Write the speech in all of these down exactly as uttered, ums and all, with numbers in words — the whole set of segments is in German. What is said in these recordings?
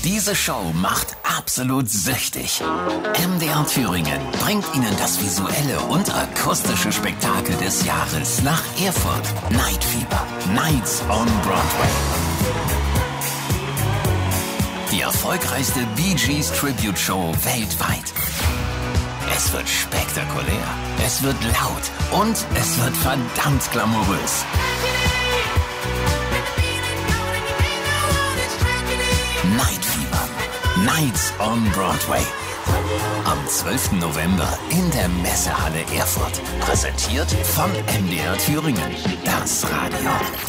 Diese Show macht absolut süchtig. M D R Thüringen bringt Ihnen das visuelle und akustische Spektakel des Jahres nach Erfurt. Night Fever. Nights on Broadway. Die erfolgreichste Bee Gees Tribute Show weltweit. Es wird spektakulär, es wird laut und es wird verdammt glamourös. Night Fever. Nights on Broadway. Am zwölften November in der Messehalle Erfurt. Präsentiert von M D R Thüringen. Das Radio.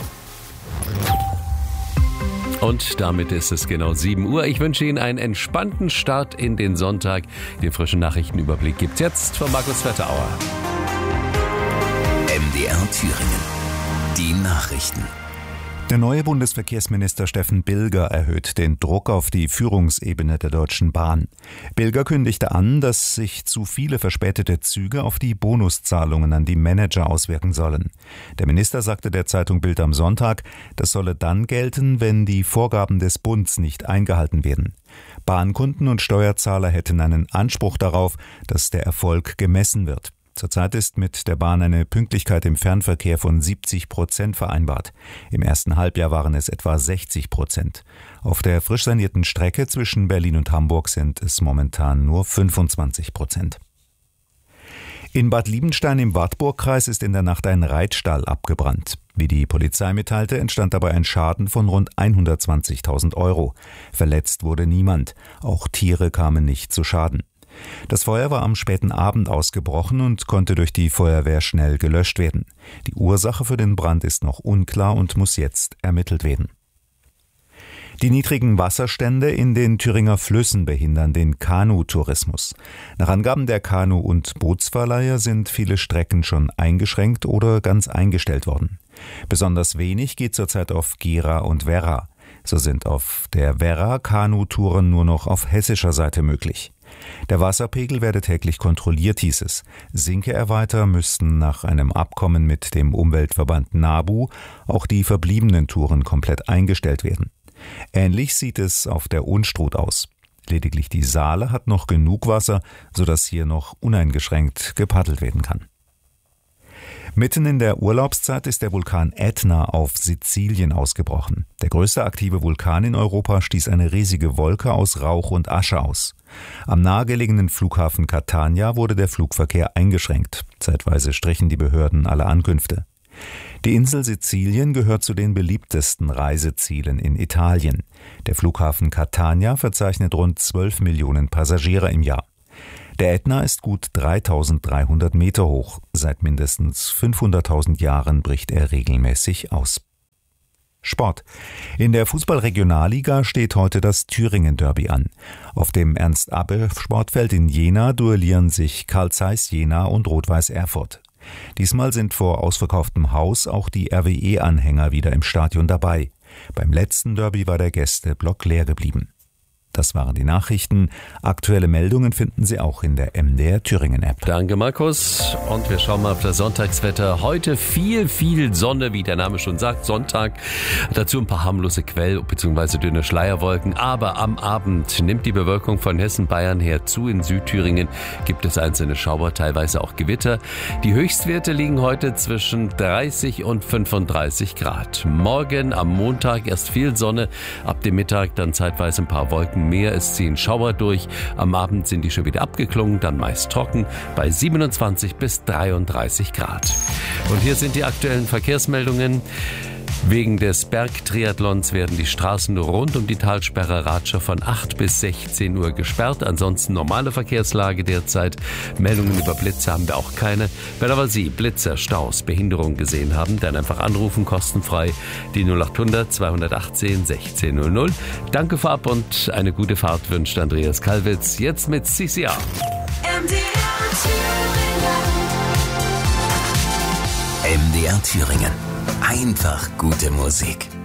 Und damit ist es genau sieben Uhr. Ich wünsche Ihnen einen entspannten Start in den Sonntag. Den frischen Nachrichtenüberblick gibt's jetzt von Markus Wetterauer. M D R Thüringen. Die Nachrichten. Der neue Bundesverkehrsminister Steffen Bilger erhöht den Druck auf die Führungsebene der Deutschen Bahn. Bilger kündigte an, dass sich zu viele verspätete Züge auf die Bonuszahlungen an die Manager auswirken sollen. Der Minister sagte der Zeitung Bild am Sonntag, das solle dann gelten, wenn die Vorgaben des Bunds nicht eingehalten werden. Bahnkunden und Steuerzahler hätten einen Anspruch darauf, dass der Erfolg gemessen wird. Zurzeit ist mit der Bahn eine Pünktlichkeit im Fernverkehr von siebzig Prozent vereinbart. Im ersten Halbjahr waren es etwa sechzig Prozent. Auf der frisch sanierten Strecke zwischen Berlin und Hamburg sind es momentan nur fünfundzwanzig Prozent. In Bad Liebenstein im Wartburgkreis ist in der Nacht ein Reitstall abgebrannt. Wie die Polizei mitteilte, entstand dabei ein Schaden von rund hundertzwanzigtausend Euro. Verletzt wurde niemand. Auch Tiere kamen nicht zu Schaden. Das Feuer war am späten Abend ausgebrochen und konnte durch die Feuerwehr schnell gelöscht werden. Die Ursache für den Brand ist noch unklar und muss jetzt ermittelt werden. Die niedrigen Wasserstände in den Thüringer Flüssen behindern den Kanutourismus. Nach Angaben der Kanu- und Bootsverleiher sind viele Strecken schon eingeschränkt oder ganz eingestellt worden. Besonders wenig geht zurzeit auf Gera und Werra. So sind auf der Werra Kanutouren nur noch auf hessischer Seite möglich. Der Wasserpegel werde täglich kontrolliert, hieß es. Sinke er weiter, müssten nach einem Abkommen mit dem Umweltverband NABU auch die verbliebenen Touren komplett eingestellt werden. Ähnlich sieht es auf der Unstrut aus. Lediglich die Saale hat noch genug Wasser, sodass hier noch uneingeschränkt gepaddelt werden kann. Mitten in der Urlaubszeit ist der Vulkan Ätna auf Sizilien ausgebrochen. Der größte aktive Vulkan in Europa stieß eine riesige Wolke aus Rauch und Asche aus. Am nahegelegenen Flughafen Catania wurde der Flugverkehr eingeschränkt. Zeitweise strichen die Behörden alle Ankünfte. Die Insel Sizilien gehört zu den beliebtesten Reisezielen in Italien. Der Flughafen Catania verzeichnet rund zwölf Millionen Passagiere im Jahr. Der Ätna ist gut dreitausenddreihundert Meter hoch. Seit mindestens fünfhunderttausend Jahren bricht er regelmäßig aus. Sport. In der Fußball-Regionalliga steht heute das Thüringen-Derby an. Auf dem Ernst-Abbe-Sportfeld in Jena duellieren sich Carl Zeiss Jena und Rot-Weiß Erfurt. Diesmal sind vor ausverkauftem Haus auch die R W E-Anhänger wieder im Stadion dabei. Beim letzten Derby war der Gästeblock leer geblieben. Das waren die Nachrichten. Aktuelle Meldungen finden Sie auch in der M D R Thüringen App. Danke, Markus. Und wir schauen mal auf das Sonntagswetter. Heute viel, viel Sonne, wie der Name schon sagt, Sonntag. Dazu ein paar harmlose Quell- bzw. dünne Schleierwolken. Aber am Abend nimmt die Bewölkung von Hessen, Bayern her zu. In Südthüringen gibt es einzelne Schauer, teilweise auch Gewitter. Die Höchstwerte liegen heute zwischen dreißig und fünfunddreißig Grad. Morgen am Montag erst viel Sonne, ab dem Mittag dann zeitweise ein paar Wolken mehr, es ziehen Schauer durch. Am Abend sind die schon wieder abgeklungen, dann meist trocken bei siebenundzwanzig bis dreiunddreißig Grad. Und hier sind die aktuellen Verkehrsmeldungen. Wegen des Bergtriathlons werden die Straßen rund um die Talsperre Ratscher von acht bis sechzehn Uhr gesperrt. Ansonsten normale Verkehrslage derzeit. Meldungen über Blitze haben wir auch keine. Wenn aber Sie Blitzer, Staus, Behinderungen gesehen haben, dann einfach anrufen, kostenfrei die null achthundert zweihundertachtzehn sechzehn null null. Danke vorab und eine gute Fahrt wünscht Andreas Kalwitz. Jetzt mit C C A. M D R Thüringen. M D R Thüringen. Einfach gute Musik.